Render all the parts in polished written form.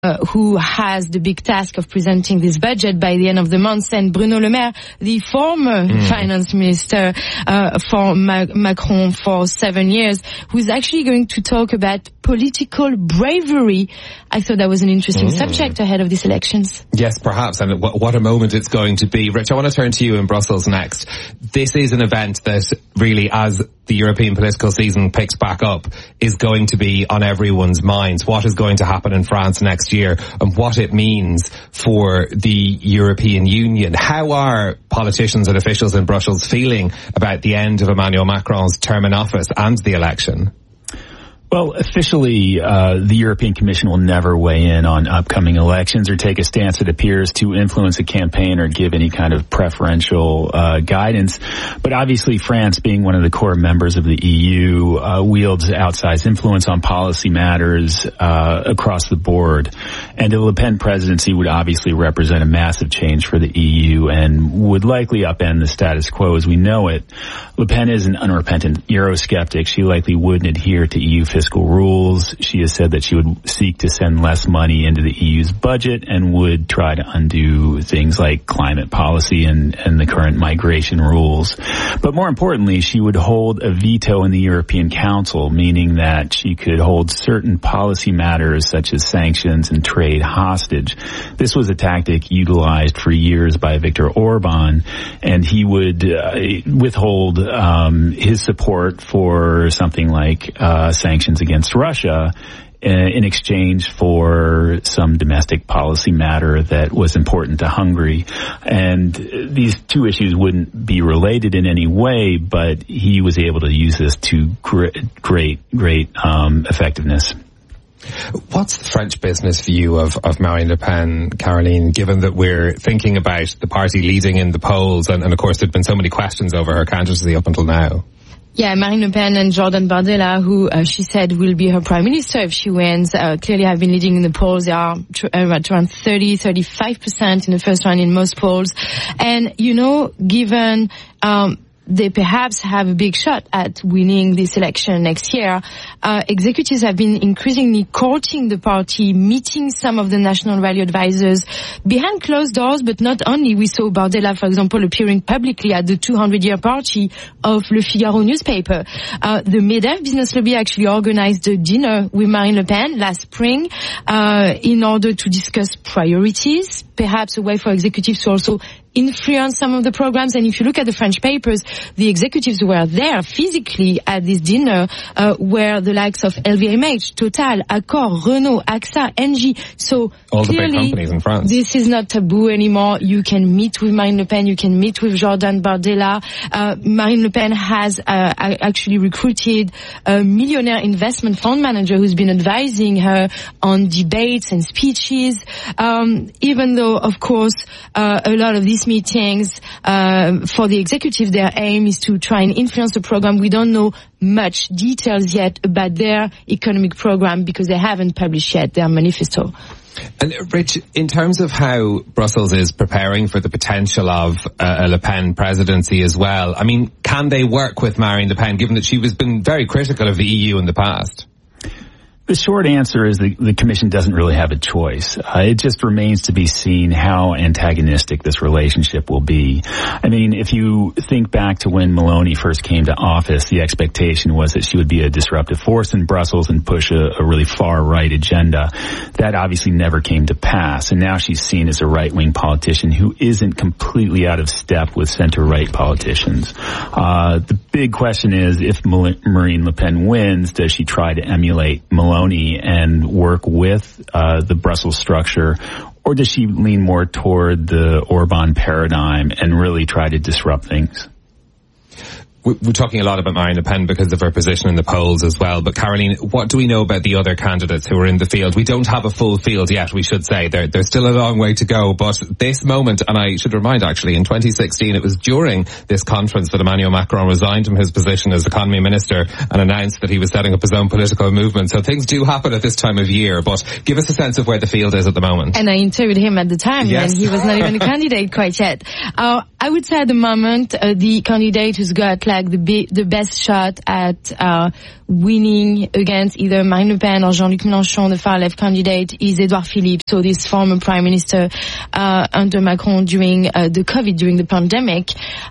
who has the big task of presenting this budget by the end of the month, and Bruno Le Maire, the former finance minister for Macron for 7 years, who's actually going to talk about political bravery. I thought that was an interesting subject ahead of these elections. Yes, perhaps, and what a moment it's going to be. Rich, I want to turn to you in Brussels next. This is an event that really, as the European political season picks back up, is going to be on everyone's minds. What is going to happen in France next year and what it means for the European Union. How are politicians and officials in Brussels feeling about the end of Emmanuel Macron's term in office and the election? Well, officially, the European Commission will never weigh in on upcoming elections or take a stance that appears to influence a campaign or give any kind of preferential guidance. But obviously, France, being one of the core members of the EU, wields outsized influence on policy matters across the board. And the Le Pen presidency would obviously represent a massive change for the EU and would likely upend the status quo as we know it. Le Pen is an unrepentant Eurosceptic. She likely wouldn't adhere to EU fiscal rules. She has said that she would seek to send less money into the EU's budget and would try to undo things like climate policy and the current migration rules. But more importantly, she would hold a veto in the European Council, meaning that she could hold certain policy matters such as sanctions and trade hostage. This was a tactic utilized for years by Viktor Orban, and he would withhold his support for something like sanctions against Russia in exchange for some domestic policy matter that was important to Hungary. And these two issues wouldn't be related in any way, but he was able to use this to great effectiveness. What's the French business view of Marine Le Pen, Caroline, given that we're thinking about the party leading in the polls and of course there have been so many questions over her candidacy up until now? Yeah, Marine Le Pen and Jordan Bardella, who she said will be her prime minister if she wins, clearly have been leading in the polls. They are at around 35% in the first round in most polls. And, given they perhaps have a big shot at winning this election next year, executives have been increasingly courting the party, meeting some of the national value advisors behind closed doors, but not only. We saw Bardella, for example, appearing publicly at the 200-year party of Le Figaro newspaper. The MEDEF business lobby actually organized a dinner with Marine Le Pen last spring in order to discuss priorities, perhaps a way for executives to also influence some of the programs. And if you look at the French papers, the executives who were there physically at this dinner were the likes of LVMH, Total, Accor, Renault, AXA, Engie. So all clearly, the big companies in France. This is not taboo anymore. You can meet with Marine Le Pen, you can meet with Jordan Bardella. Marine Le Pen has actually recruited a millionaire investment fund manager who's been advising her on debates and speeches. Even though, of course, a lot of these meetings for the executive, their aim is to try and influence the program. We don't know much details yet about their economic program because they haven't published yet their manifesto. And Rich, in terms of how Brussels is preparing for the potential of a Le Pen presidency as well, I mean, can they work with Marine Le Pen, given that she has been very critical of the EU in the past? The short answer is the Commission doesn't really have a choice. It just remains to be seen how antagonistic this relationship will be. I mean, if you think back to when Meloni first came to office, the expectation was that she would be a disruptive force in Brussels and push a really far-right agenda. That obviously never came to pass, and now she's seen as a right-wing politician who isn't completely out of step with center-right politicians. The big question is, if Marine Le Pen wins, does she try to emulate Meloni and work with the Brussels structure, or does she lean more toward the Orban paradigm and really try to disrupt things? We're talking a lot about Marine Le Pen because of her position in the polls as well. But Caroline, what do we know about the other candidates who are in the field? We don't have a full field yet, we should say. There's still a long way to go. But this moment, and I should remind actually, in 2016, it was during this conference that Emmanuel Macron resigned from his position as economy minister and announced that he was setting up his own political movement. So things do happen at this time of year. But give us a sense of where the field is at the moment. And I interviewed him at the time when he was not even a candidate quite yet. I would say at the moment, the candidate who's got like the best shot at winning against either Marine Le Pen or Jean-Luc Mélenchon, the far-left candidate, is Edouard Philippe, so this former prime minister under Macron during the COVID, during the pandemic.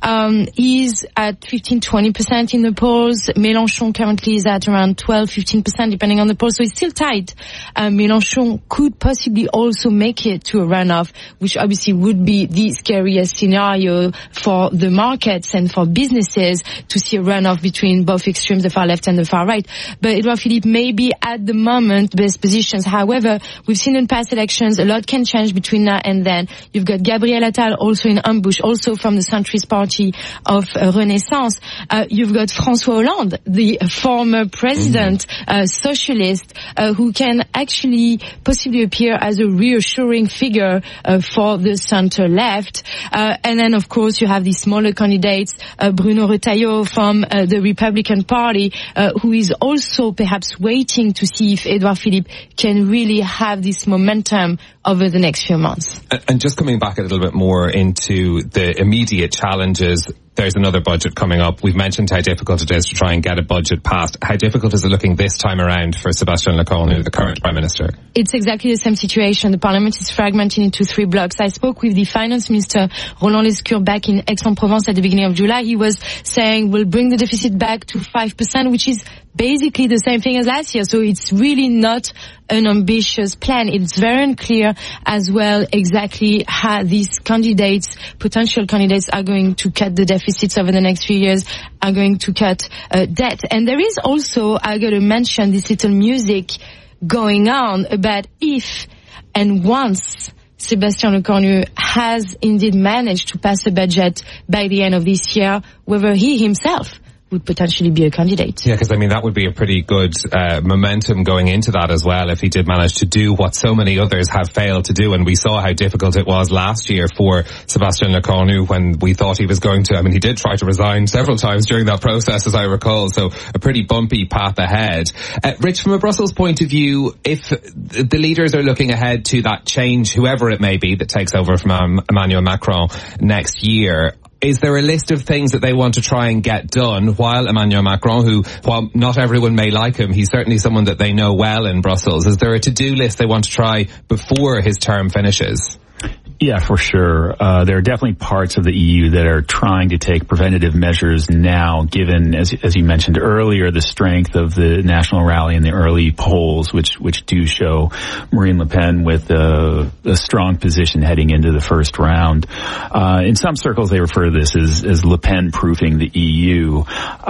He's at 15-20% in the polls. Mélenchon currently is at around 12-15%, depending on the poll, so it's still tight. Mélenchon could possibly also make it to a runoff, which obviously would be the scariest scenario for the markets and for businesses to see a runoff between both extremes, the far left and the far right. But Edouard Philippe may be at the moment best positions. However, we've seen in past elections a lot can change between now and then. You've got Gabriel Attal also in ambush, also from the centrist party of Renaissance. You've got François Hollande, the former president, socialist, who can actually possibly appear as a reassuring figure for the center left. And then, of course, you have the smaller candidates, Bruno Retailleau from the Republican Party, who is also perhaps waiting to see if Edouard Philippe can really have this momentum over the next few months. And just coming back a little bit more into the immediate challenges, there's another budget coming up. We've mentioned how difficult it is to try and get a budget passed. How difficult is it looking this time around for Sébastien Lecornu, the current Prime Minister? It's exactly the same situation. The Parliament is fragmented into three blocks. I spoke with the Finance Minister, Roland Lescure, back in Aix-en-Provence at the beginning of July. He was saying we'll bring the deficit back to 5%, which is basically the same thing as last year. So it's really not an ambitious plan. It's very unclear as well exactly how these candidates, potential candidates, are going to cut the deficits over the next few years, are going to cut debt. And there is also, I got to mention, this little music going on about if and once Sébastien Lecornu has indeed managed to pass a budget by the end of this year, whether he himself would potentially be a candidate. Yeah, because I mean that would be a pretty good momentum going into that as well if he did manage to do what so many others have failed to do. And we saw how difficult it was last year for Sébastien Lecornu when we thought he was going to, I mean he did try to resign several times during that process as I recall, so a pretty bumpy path ahead. Rich, from a Brussels point of view, if the leaders are looking ahead to that change, whoever it may be that takes over from Emmanuel Macron next year, is there a list of things that they want to try and get done while Emmanuel Macron, who, while not everyone may like him, he's certainly someone that they know well in Brussels, is there a to-do list they want to try before his term finishes? Yeah, for sure. There are definitely parts of the EU that are trying to take preventative measures now, given, as you mentioned earlier, the strength of the National Rally in the early polls, which do show Marine Le Pen with a strong position heading into the first round. In some circles, they refer to this as Le Pen-proofing the EU.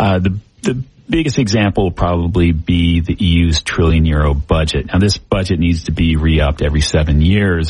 The biggest example will probably be the EU's €1 trillion budget. Now, this budget needs to be re-upped every 7 years.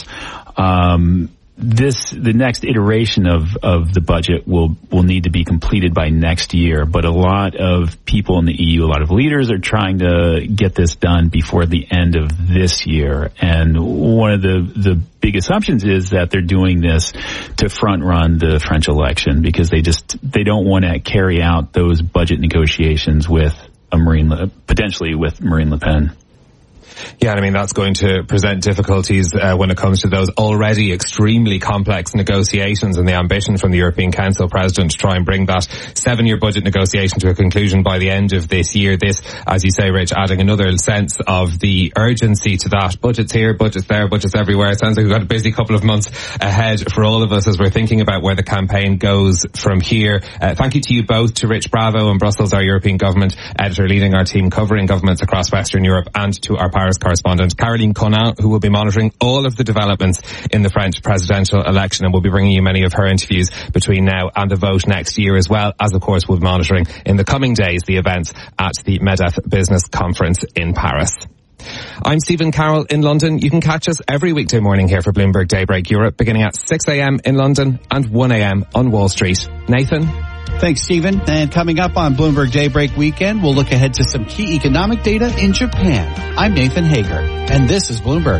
The next iteration of the budget will need to be completed by next year, but a lot of people in the EU, a lot of leaders are trying to get this done before the end of this year. And one of the big assumptions is that they're doing this to front run the French election because they don't want to carry out those budget negotiations with potentially with Marine Le Pen. Yeah, I mean, that's going to present difficulties when it comes to those already extremely complex negotiations and the ambition from the European Council President to try and bring that 7-year budget negotiation to a conclusion by the end of this year. This, as you say, Rich, adding another sense of the urgency to that. Budgets here, budgets there, budgets everywhere. It sounds like we've got a busy couple of months ahead for all of us as we're thinking about where the campaign goes from here. Thank you to you both, to Rich Bravo in Brussels, our European government editor leading our team covering governments across Western Europe, and to our Paris correspondent Caroline Conan, who will be monitoring all of the developments in the French presidential election, and will be bringing you many of her interviews between now and the vote next year, as well as, of course, we'll be monitoring in the coming days the events at the MEDEF Business Conference in Paris. I'm Stephen Carroll in London. You can catch us every weekday morning here for Bloomberg Daybreak Europe, beginning at 6 a.m. in London and 1 a.m. on Wall Street. Nathan? Thanks, Stephen. And coming up on Bloomberg Daybreak Weekend, we'll look ahead to some key economic data in Japan. I'm Nathan Hager, and this is Bloomberg.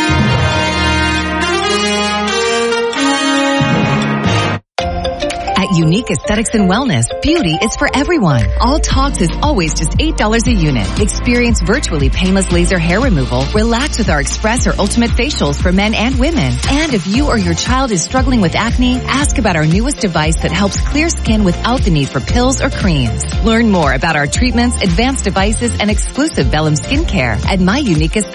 At Unique Aesthetics and Wellness. Beauty is for everyone. All Talks is always just $8 a unit. Experience virtually painless laser hair removal. Relax with our Express or Ultimate facials for men and women. And if you or your child is struggling with acne, ask about our newest device that helps clear skin without the need for pills or creams. Learn more about our treatments, advanced devices, and exclusive Bellum skincare at My Unique Aesthetics.